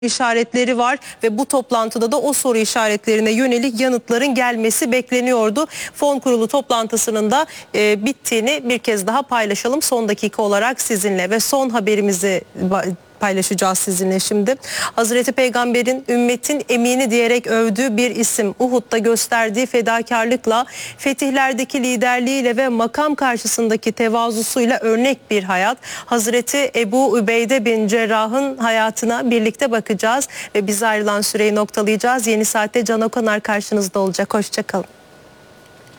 işaretleri var ve bu toplantıda da o soru işaretlerine yönelik yanıtların gelmesi bekleniyordu. Fon kurulu toplantısının da bittiğini bir kez daha paylaşalım son dakika olarak sizinle ve son haberimizi paylaşacağız sizinle şimdi. Hazreti Peygamber'in ümmetin emini diyerek övdüğü bir isim, Uhud'da gösterdiği fedakarlıkla, fetihlerdeki liderliğiyle ve makam karşısındaki tevazusuyla örnek bir hayat. Hazreti Ebu Übeyde bin Cerrah'ın hayatına birlikte bakacağız ve biz ayrılan süreyi noktalayacağız. Yeni saatte Can Okanar karşınızda olacak. Hoşça kalın.